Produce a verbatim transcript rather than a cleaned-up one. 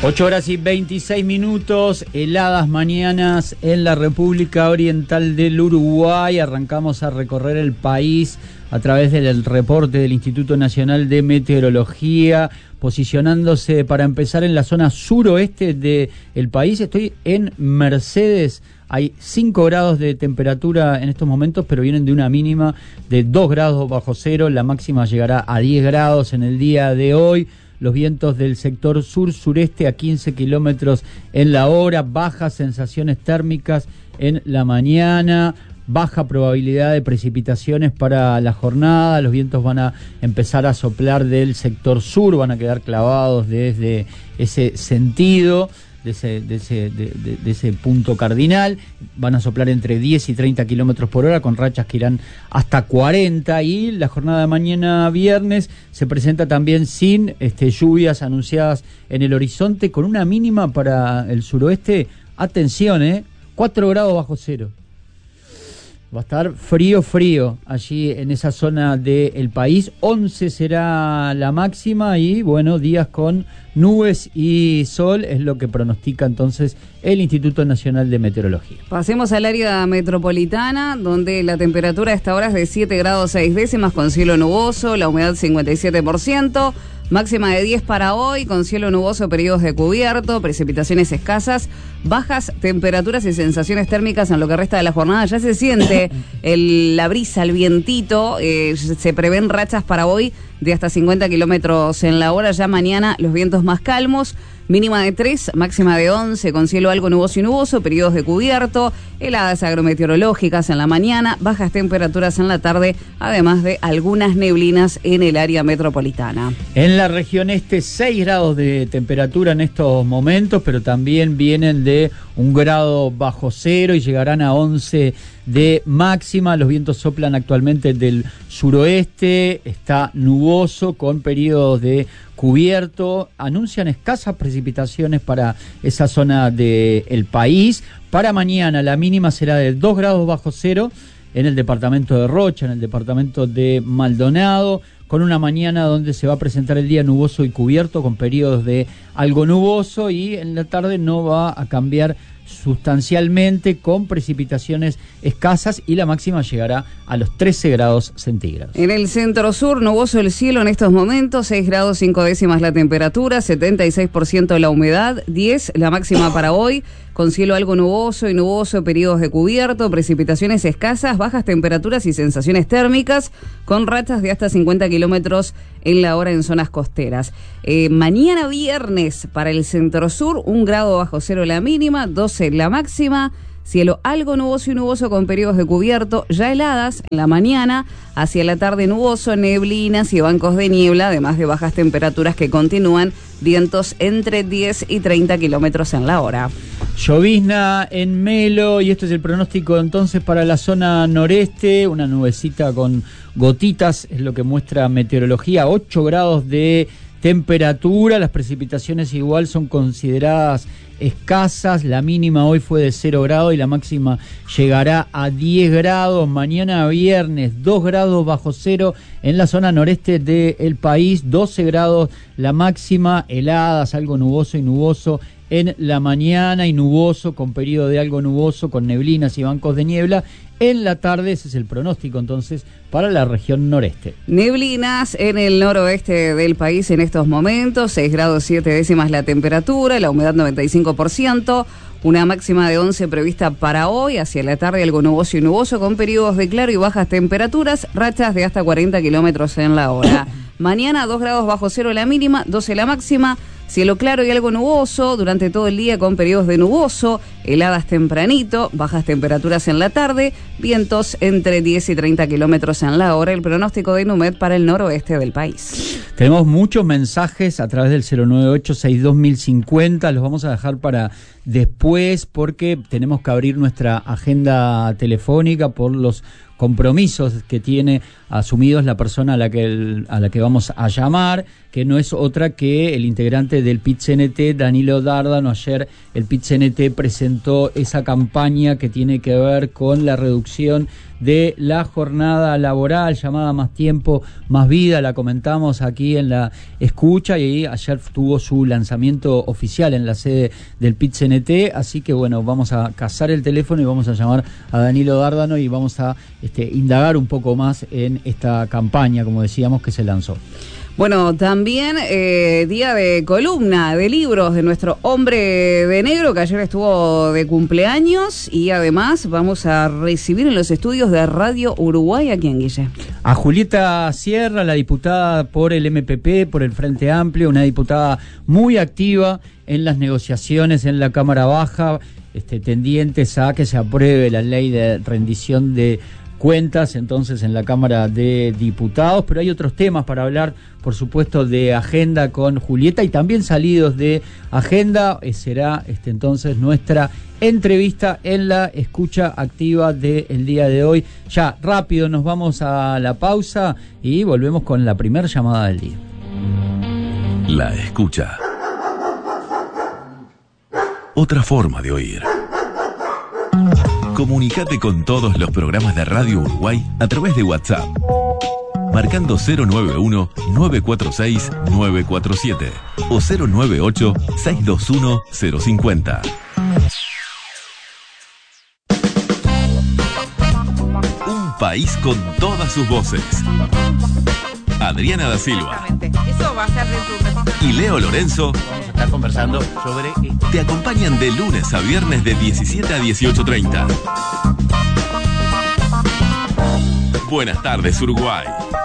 ocho horas y veintiséis minutos, heladas mañanas en la República Oriental del Uruguay. Arrancamos a recorrer el país a través del reporte del Instituto Nacional de Meteorología, posicionándose para empezar en la zona suroeste del país. Estoy en Mercedes. Hay cinco grados de temperatura en estos momentos, pero vienen de una mínima de dos grados bajo cero. La máxima llegará a diez grados en el día de hoy. Los vientos del sector sur-sureste a quince kilómetros en la hora, bajas sensaciones térmicas en la mañana, baja probabilidad de precipitaciones para la jornada. Los vientos van a empezar a soplar del sector sur, van a quedar clavados desde ese sentido, de ese, de ese, de, de, de ese punto cardinal. Van a soplar entre diez y treinta kilómetros por hora, con rachas que irán hasta cuarenta, y la jornada de mañana viernes se presenta también sin este, lluvias anunciadas en el horizonte, con una mínima para el suroeste, atención, eh, cuatro grados bajo cero. Va a estar frío, frío allí en esa zona del país. once será la máxima y, bueno, días con nubes y sol es lo que pronostica entonces el Instituto Nacional de Meteorología. Pasemos al área metropolitana, donde la temperatura a esta hora es de siete grados seis décimas con cielo nuboso, la humedad cincuenta y siete por ciento. Máxima de diez para hoy, con cielo nuboso, periodos de cubierto, precipitaciones escasas, bajas temperaturas y sensaciones térmicas en lo que resta de la jornada. Ya se siente el, la brisa, el vientito, eh, se prevén rachas para hoy de hasta cincuenta kilómetros en la hora. Ya mañana los vientos más calmos, mínima de tres, máxima de once, con cielo algo nuboso y nuboso, periodos de cubierto, heladas agrometeorológicas en la mañana, bajas temperaturas en la tarde, además de algunas neblinas en el área metropolitana. En la región este, seis grados de temperatura en estos momentos, pero también vienen de un grado bajo cero y llegarán a once de máxima. Los vientos soplan actualmente del suroeste, está nuboso con periodos de cubierto, anuncian escasas precipitaciones para esa zona del país. Para mañana la mínima será de dos grados bajo cero en el departamento de Rocha, en el departamento de Maldonado, con una mañana donde se va a presentar el día nuboso y cubierto, con periodos de algo nuboso, y en la tarde no va a cambiar sustancialmente, con precipitaciones escasas, y la máxima llegará a los trece grados centígrados. En el centro sur, nuboso el cielo en estos momentos, seis grados cinco décimas la temperatura, setenta y seis por ciento la humedad, diez la máxima para hoy, con cielo algo nuboso y nuboso, periodos de cubierto, precipitaciones escasas, bajas temperaturas y sensaciones térmicas, con rachas de hasta cincuenta kilómetros en la hora en zonas costeras. Eh, mañana viernes para el centro sur, un grado bajo cero la mínima, doce la máxima, cielo algo nuboso y nuboso con periodos de cubierto, ya heladas en la mañana, hacia la tarde nuboso, neblinas y bancos de niebla, además de bajas temperaturas que continúan, vientos entre diez y treinta kilómetros en la hora. Llovizna en Melo, y esto es el pronóstico entonces para la zona noreste, una nubecita con gotitas, es lo que muestra meteorología, ocho grados de temperatura, las precipitaciones igual son consideradas escasas, la mínima hoy fue de cero grados y la máxima llegará a diez grados. Mañana viernes, dos grados bajo cero en la zona noreste del país, doce grados la máxima, heladas, algo nuboso y nuboso en la mañana y nuboso con periodo de algo nuboso, con neblinas y bancos de niebla. En la tarde, ese es el pronóstico entonces para la región noreste. Neblinas en el noroeste del país en estos momentos, seis grados siete décimas la temperatura, la humedad noventa y cinco por ciento, una máxima de once prevista para hoy, hacia la tarde algo nuboso y nuboso con periodos de claro y bajas temperaturas, rachas de hasta cuarenta kilómetros en la hora. Mañana dos grados bajo cero la mínima, doce la máxima, cielo claro y algo nuboso durante todo el día con periodos de nuboso, heladas tempranito, bajas temperaturas en la tarde, vientos entre diez y treinta kilómetros en la hora. El pronóstico de Inumet para el noroeste del país. Tenemos muchos mensajes a través del cero nueve ocho seis dos mil cincuenta, los vamos a dejar para después porque tenemos que abrir nuestra agenda telefónica por los compromisos que tiene asumidos la persona a la que, el, a la que vamos a llamar. que no es otra que el integrante del P I T C N T, Danilo Dárdano. Ayer el P I T C N T presentó esa campaña que tiene que ver con la reducción de la jornada laboral, llamada Más Tiempo, Más Vida. La comentamos aquí en la escucha y ayer tuvo su lanzamiento oficial en la sede del P I T C N T, así que bueno, vamos a cazar el teléfono y vamos a llamar a Danilo Dárdano y vamos a este, indagar un poco más en esta campaña, como decíamos, que se lanzó. Bueno, también eh, día de columna de libros de nuestro hombre de negro, que ayer estuvo de cumpleaños, y además vamos a recibir en los estudios de Radio Uruguay a quién, Guille. A Julieta Sierra, la diputada por el M P P, por el Frente Amplio, una diputada muy activa en las negociaciones en la Cámara Baja, este, tendientes a que se apruebe la ley de rendición de cuentas entonces en la Cámara de Diputados, pero hay otros temas para hablar, por supuesto, de agenda con Julieta, y también salidos de agenda. Eh, será este entonces nuestra entrevista en la escucha activa del día de hoy. Ya rápido nos vamos a la pausa y volvemos con la primera llamada del día. La escucha. Otra forma de oír. Comunicate con todos los programas de Radio Uruguay a través de WhatsApp, marcando cero nueve uno, nueve cuatro seis, nueve cuatro siete o cero nueve ocho, seis dos uno, cero cinco cero. Un país con todas sus voces. Adriana da Silva. Eso va a ser de y Leo Lorenzo está conversando sobre esto. Te acompañan de lunes a viernes de diecisiete a dieciocho treinta. Buenas tardes, Uruguay.